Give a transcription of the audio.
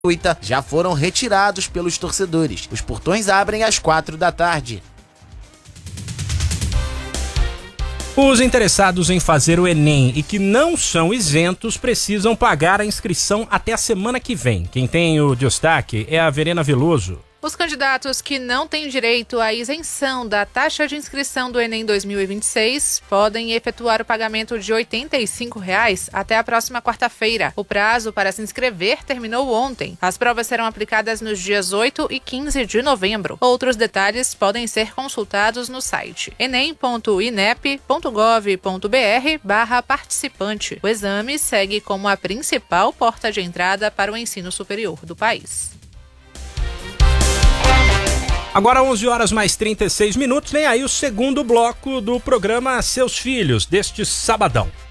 já foram retirados pelos torcedores. Os portões abrem às 4 da tarde. Os interessados em fazer o Enem e que não são isentos precisam pagar a inscrição até a semana que vem. Quem tem o destaque é a Verena Veloso. Os candidatos que não têm direito à isenção da taxa de inscrição do Enem 2026 podem efetuar o pagamento de R$ 85 até a próxima quarta-feira. O prazo para se inscrever terminou ontem. As provas serão aplicadas nos dias 8 e 15 de novembro. Outros detalhes podem ser consultados no site enem.inep.gov.br/participante. O exame segue como a principal porta de entrada para o ensino superior do país. Agora 11 horas mais 36 minutos, vem aí o segundo bloco do programa Seus Filhos, deste sabadão.